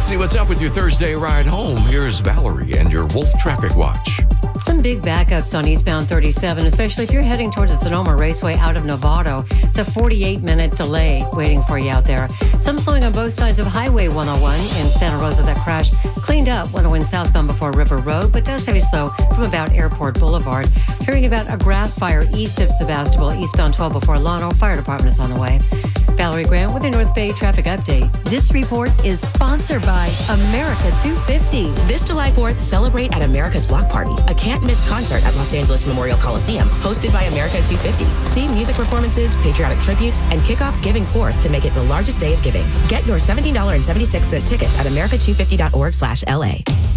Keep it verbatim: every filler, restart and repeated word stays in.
Let's see what's up with your Thursday ride home. Here's Valerie and your Wolf Traffic Watch. Some big backups on eastbound thirty-seven, especially if you're heading towards the Sonoma Raceway out of Novato. It's a forty-eight minute delay waiting for you out there. Some slowing on both sides of Highway one oh one in Santa Rosa. That crash cleaned up one oh one southbound before River Road, but does heavy slow from about Airport Boulevard. Hearing about a grass fire east of Sebastopol, eastbound twelve before Lano. Fire department is on the way. Valerie Grant with your North Bay traffic update. This report is sponsored by America two fifty. This July fourth, celebrate at America's Block Party, a can't-miss concert at Los Angeles Memorial Coliseum, hosted by America two fifty. See music performances, patriotic tributes, and kick off Giving Fourth to make it the largest day of giving. Get your seventeen dollars and seventy-six cents tickets at america two fifty dot org slash L A.